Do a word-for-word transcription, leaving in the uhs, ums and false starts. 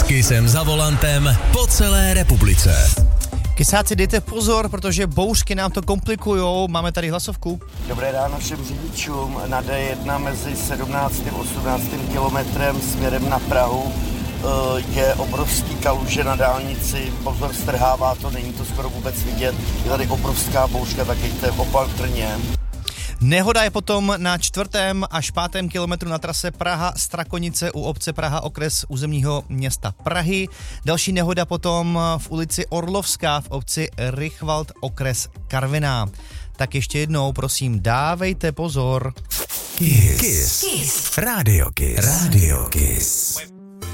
Kissem za volantem po celé republice. Kysáci, dejte pozor, protože bouřky nám to komplikujou. Máme tady hlasovku. Dobré ráno všem řidičům. Na D jedna mezi sedmnáctým a osmnáctým kilometrem směrem na Prahu je obrovský kaluže na dálnici. Pozor, strhává to, není to skoro vůbec vidět. Je tady obrovská bouřka, tak jděte opatrně. Nehoda je potom na čtvrtém až pátém kilometru na trase Praha-Strakonice u obce Praha, okres územního města Prahy. Další nehoda potom v ulici Orlovská v obci Rychwald, okres Karviná. Tak ještě jednou, prosím, dávejte pozor. Kiss. Kiss. Kiss. Radio Kiss. Radio Kiss.